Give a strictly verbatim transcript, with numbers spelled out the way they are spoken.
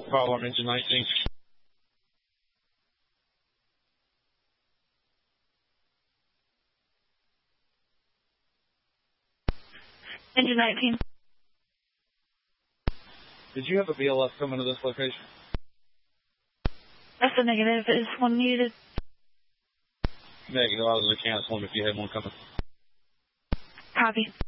Fire alarm engine nineteen. Engine nineteen. Did you have a B L S coming to this location? That's a negative. Is one needed? Negative. I was in the can. I was wondering if you had one coming. Copy.